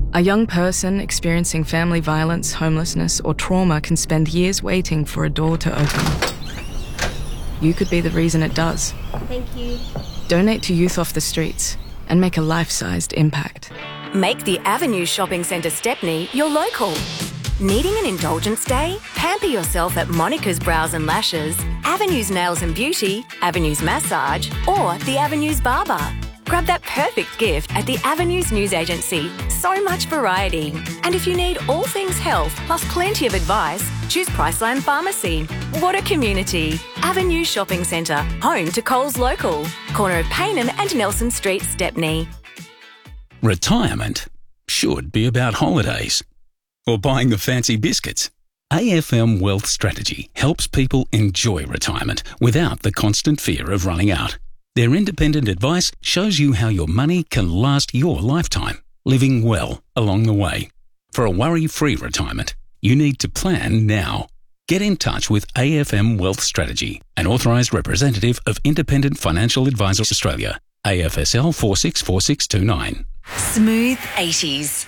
A young person experiencing family violence, homelessness, or trauma can spend years waiting for a door to open. You could be the reason it does. Thank you. Donate to Youth Off the Streets and make a life-sized impact. Make the Avenue Shopping Centre Stepney your local. Needing an indulgence day? Pamper yourself at Monica's Brows and Lashes, Avenue's Nails and Beauty, Avenue's Massage, or the Avenue's Barber. Grab that perfect gift at the Avenues News Agency. So much variety. And if you need all things health, plus plenty of advice, choose Priceline Pharmacy. What a community. Avenue Shopping Centre, home to Coles Local. Corner of Paynham and Nelson Street, Stepney. Retirement should be about holidays or buying the fancy biscuits. AFM Wealth Strategy helps people enjoy retirement without the constant fear of running out. Their independent advice shows you how your money can last your lifetime, living well along the way. For a worry-free retirement, you need to plan now. Get in touch with AFM Wealth Strategy, an authorised representative of Independent Financial Advisors Australia, AFSL 464629. Smooth 80s.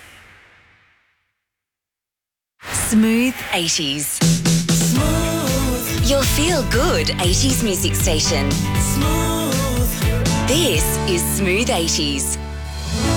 Smooth 80s. Smooth. Your feel-good 80s music station. Smooth. This is Smooth 80s.